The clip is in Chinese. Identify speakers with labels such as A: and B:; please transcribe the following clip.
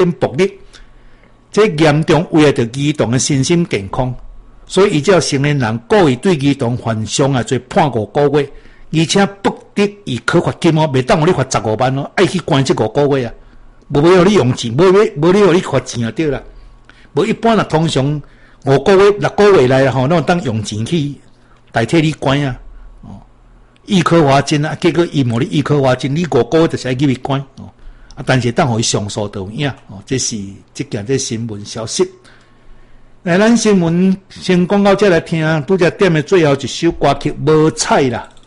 A: 暴力，这严重危害到儿童的身心健康。所以，依照成年人故意对儿童犯伤啊，罪判5个月，而且不得以可罚金哦，袂当互你罚15万哦，爱去关这5个月啊，无要互你用钱，无你互你罚钱就对啦。无一般啦，通常5个月、6个月来啦吼，那当用钱去代替你关啊，哦，易科罚金啊，结果伊无你易科罚金，你5个月就是爱去你关哦，啊，但是当互伊上诉就有影哦，这是这件这新闻消息。来，咱新闻先广告，再来听拄则点的最后一首歌曲《无彩》啦。